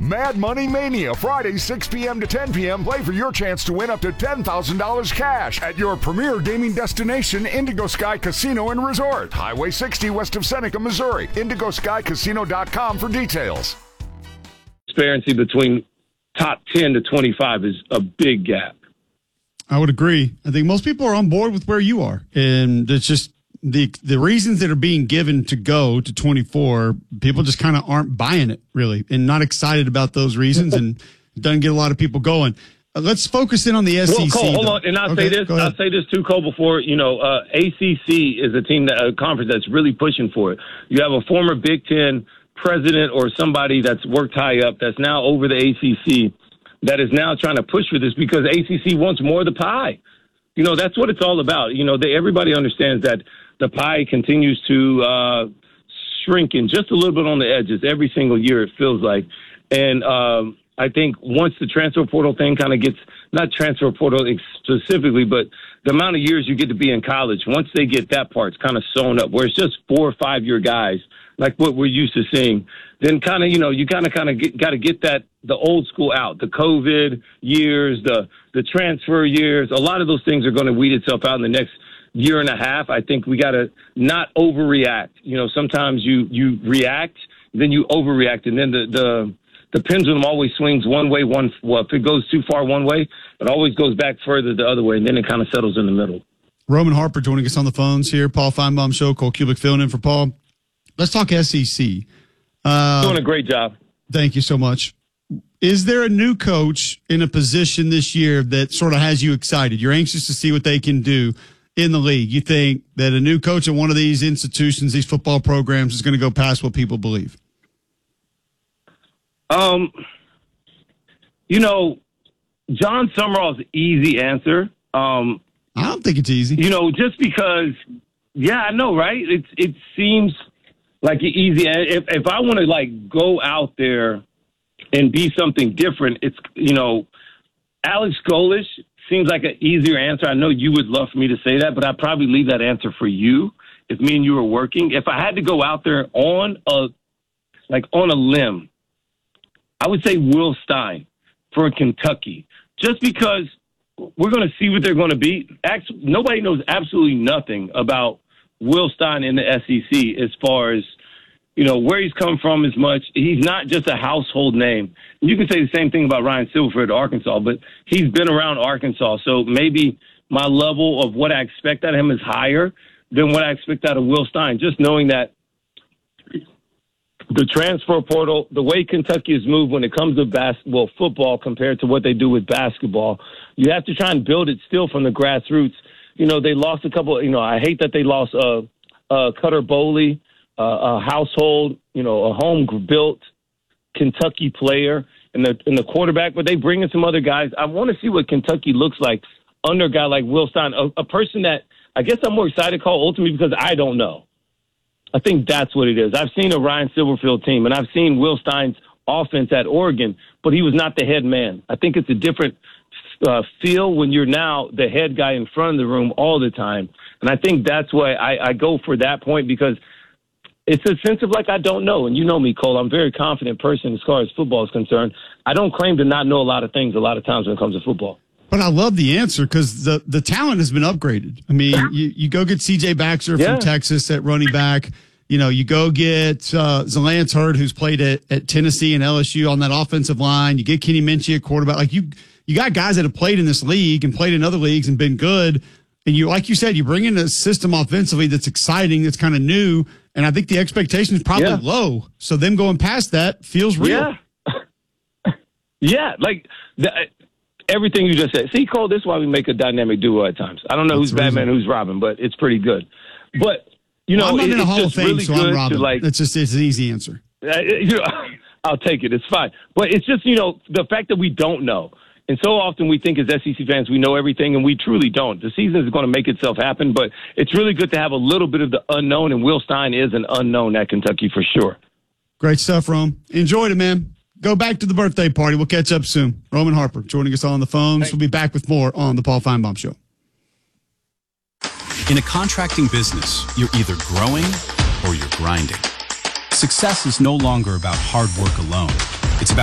Mad Money Mania, Friday, 6 p.m. to 10 p.m. Play for your chance to win up to $10,000 cash at your premier gaming destination, Indigo Sky Casino and Resort. Highway 60 west of Seneca, Missouri. IndigoSkyCasino.com for details. Transparency between top 10 to 25 is a big gap. I would agree. I think most people are on board with where you are. And it's just the reasons that are being given to go to 24, people just kind of aren't buying it, really, and not excited about those reasons, and it doesn't get a lot of people going. Let's focus in on the SEC. Well, Cole, hold on, and I'll say this too, Cole. Before ACC is a conference that's really pushing for it. You have a former Big Ten president or somebody that's worked high up that's now over the ACC that is now trying to push for this because ACC wants more of the pie. That's what it's all about. Everybody understands that the pie continues to shrink in just a little bit on the edges every single year, it feels like. And I think once the transfer portal thing kind of gets, not transfer portal specifically, but the amount of years you get to be in college, once they get that part kind of sewn up, where it's just 4 or 5 year guys, like what we're used to seeing, then kind of, you got to get that, the old school out, the COVID years, the transfer years. A lot of those things are going to weed itself out in the next year and a half. I think we got to not overreact. Sometimes you react, then you overreact, and then the pendulum always swings one way. If it goes too far one way, it always goes back further the other way, and then it kind of settles in the middle. Roman Harper joining us on the phones here. Paul Feinbaum Show. Cole Kubick filling in for Paul. Let's talk SEC. Doing a great job. Thank you so much. Is there a new coach in a position this year that sort of has you excited? You're anxious to see what they can do in the league. You think that a new coach at one of these institutions, these football programs, is going to go past what people believe? John Summerall's easy answer. I don't think it's easy. Just because, yeah, I know, right? It seems like an easy. If I want to go out there and be something different, it's Alex Golesh seems like an easier answer. I know you would love for me to say that, but I'd probably leave that answer for you if me and you were working. If I had to go out there on a limb, I would say Will Stein for Kentucky, just because we're going to see what they're going to be. Nobody knows absolutely nothing about Will Stein in the SEC as far as, where he's come from as much. He's not just a household name. You can say the same thing about Ryan Silverfield at Arkansas, but he's been around Arkansas. So maybe my level of what I expect out of him is higher than what I expect out of Will Stein, just knowing that the transfer portal, the way Kentucky has moved when it comes to football compared to what they do with basketball, you have to try and build it still from the grassroots. They lost a couple, I hate that they lost Cutter Boley, a household, a home-built Kentucky player and the quarterback, but they bring in some other guys. I want to see what Kentucky looks like under a guy like Will Stein, a person that I guess I'm more excited to call ultimately because I don't know. I think that's what it is. I've seen a Ryan Silverfield team, and I've seen Will Stein's offense at Oregon, but he was not the head man. I think it's a different feel when you're now the head guy in front of the room all the time. And I think that's why I go for that point, because it's a sense of I don't know. And you know me, Cole. I'm a very confident person as far as football is concerned. I don't claim to not know a lot of things a lot of times when it comes to football. But I love the answer because the talent has been upgraded. I mean, you go get C.J. Baxter from Texas at running back. You go get Zalance Hurd, who's played at Tennessee and LSU on that offensive line. You get Kenny Minchie at quarterback. You got guys that have played in this league and played in other leagues and been good. And like you said, you bring in a system offensively that's exciting, that's kind of new. And I think the expectation is probably low. So them going past that feels real. Yeah. Everything you just said. See, Cole, this is why we make a dynamic duo at times. I don't know who's Batman, who's Robin, but it's pretty good. But, I'm not in a Hall of Fame, really so I'm Robin. It's an easy answer. I'll take it. It's fine. But it's just, the fact that we don't know. And so often we think as SEC fans we know everything, and we truly don't. The season is going to make itself happen, but it's really good to have a little bit of the unknown, and Will Stein is an unknown at Kentucky for sure. Great stuff, Rome. Enjoyed it, man. Go back to the birthday party. We'll catch up soon. Roman Harper joining us on the phones. We'll be back with more on the Paul Feinbaum Show. In a contracting business, you're either growing or you're grinding. Success is no longer about hard work alone. It's about